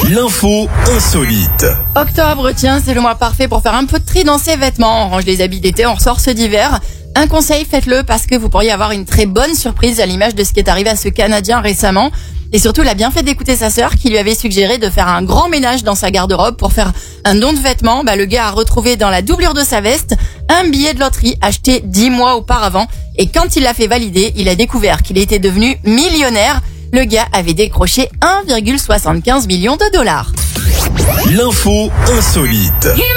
L'info insolite. Octobre, tiens, c'est le mois parfait pour faire un peu de tri dans ses vêtements. On range les habits d'été, on ressort ceux d'hiver. Un conseil, faites-le parce que vous pourriez avoir une très bonne surprise à l'image de ce qui est arrivé à ce Canadien récemment. Et surtout, il a bien fait d'écouter sa sœur qui lui avait suggéré de faire un grand ménage dans sa garde-robe pour faire un don de vêtements. Le gars a retrouvé dans la doublure de sa veste un billet de loterie acheté 10 mois auparavant. Et quand il l'a fait valider, il a découvert qu'il était devenu millionnaire. Le gars avait décroché 1,75 million de dollars. L'info insolite.